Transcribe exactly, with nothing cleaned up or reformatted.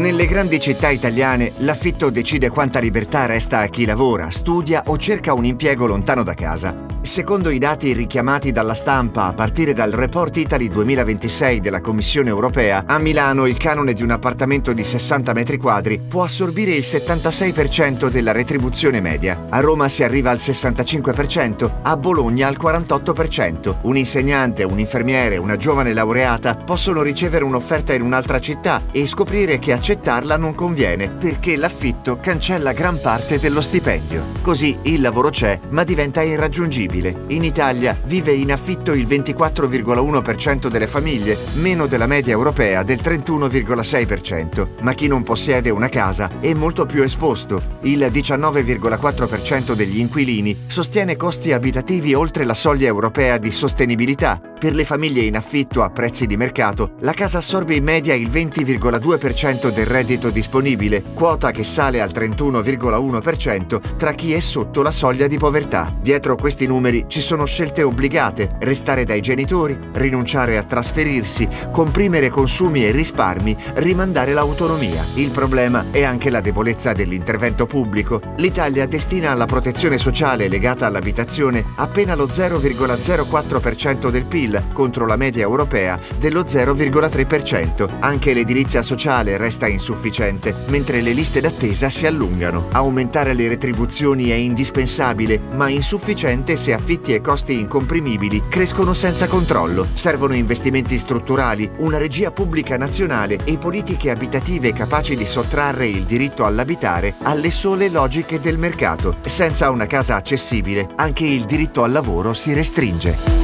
Nelle grandi città italiane l'affitto decide quanta libertà resta a chi lavora, studia o cerca un impiego lontano da casa. Secondo i dati richiamati dalla stampa a partire dal Report Italy duemilaventisei della Commissione europea, a Milano il canone di un appartamento di sessanta metri quadri può assorbire il settantasei per cento della retribuzione media. A Roma si arriva al sessantacinque per cento, a Bologna al quarantotto per cento. Un insegnante, un infermiere, una giovane laureata possono ricevere un'offerta in un'altra città e scoprire che accettarla non conviene perché l'affitto cancella gran parte dello stipendio. Così il lavoro c'è, ma diventa irraggiungibile. In Italia vive in affitto il ventiquattro virgola uno per cento delle famiglie, meno della media europea del trentuno virgola sei per cento. Ma chi non possiede una casa è molto più esposto. Il diciannove virgola quattro per cento degli inquilini sostiene costi abitativi oltre la soglia europea di sostenibilità. Per le famiglie in affitto a prezzi di mercato, la casa assorbe in media il venti virgola due per cento del reddito disponibile, quota che sale al trentuno virgola uno per cento tra chi è sotto la soglia di povertà. Dietro questi numeri ci sono scelte obbligate: restare dai genitori, rinunciare a trasferirsi, comprimere consumi e risparmi, rimandare l'autonomia. Il problema è anche la debolezza dell'intervento pubblico. L'Italia destina alla protezione sociale legata all'abitazione appena lo zero virgola zero quattro per cento del P I L, contro la media europea dello zero virgola tre per cento. Anche l'edilizia sociale resta insufficiente, mentre le liste d'attesa si allungano. Aumentare le retribuzioni è indispensabile, ma insufficiente se affitti e costi incomprimibili crescono senza controllo. Servono investimenti strutturali, una regia pubblica nazionale e politiche abitative capaci di sottrarre il diritto all'abitare alle sole logiche del mercato. Senza una casa accessibile, anche il diritto al lavoro si restringe.